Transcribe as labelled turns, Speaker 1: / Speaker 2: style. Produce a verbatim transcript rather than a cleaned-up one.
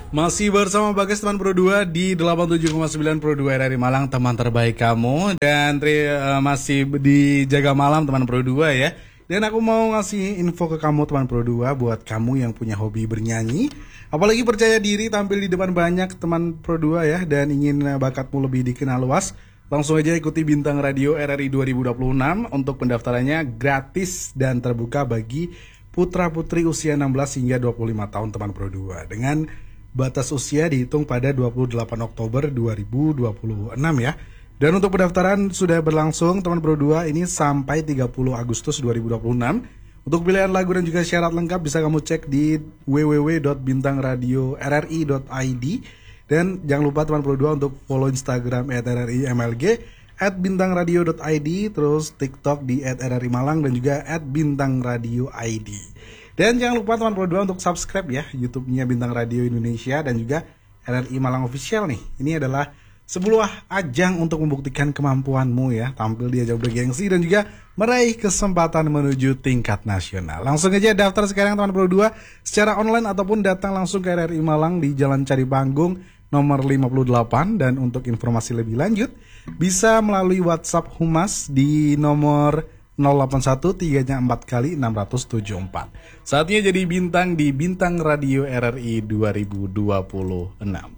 Speaker 1: Masih bersama Bagas teman Pro dua di delapan puluh tujuh koma sembilan Pro dua R R I Malang, teman terbaik kamu. Dan tri, uh, masih di Jaga Malam teman Pro dua ya. Dan aku mau ngasih info ke kamu teman Pro dua, buat kamu yang punya hobi bernyanyi, apalagi percaya diri tampil di depan banyak teman Pro dua ya, dan ingin bakatmu lebih dikenal luas, langsung aja ikuti Bintang Radio R R I dua ribu dua puluh enam. Untuk pendaftarannya gratis dan terbuka bagi putra-putri usia enam belas hingga dua puluh lima tahun teman Pro dua, dengan batas usia dihitung pada dua puluh delapan Oktober dua ribu dua puluh enam ya. Dan untuk pendaftaran sudah berlangsung teman Pro dua ini sampai tiga puluh Agustus dua ribu dua puluh enam. Untuk pilihan lagu dan juga syarat lengkap bisa kamu cek di w w w dot bintang radio r r i dot i d. Dan jangan lupa teman Pro dua untuk follow Instagram at r r i m l g, at bintang radio dot i d, terus TikTok di at r r i malang dan juga at bintang radio i d. Dan jangan lupa teman Pro dua untuk subscribe ya YouTube-nya Bintang Radio Indonesia dan juga R R I Malang Official nih. Ini adalah sebuah ajang untuk membuktikan kemampuanmu ya, tampil di ajang bergengsi dan juga meraih kesempatan menuju tingkat nasional. Langsung aja daftar sekarang teman Pro dua secara online ataupun datang langsung ke R R I Malang di Jalan Cari Panggung nomor lima puluh delapan. Dan untuk informasi lebih lanjut bisa melalui WhatsApp Humas di nomor nol delapan satu tiga empat kali enam tujuh empat. Saatnya jadi bintang di Bintang Radio R R I dua ribu dua puluh enam.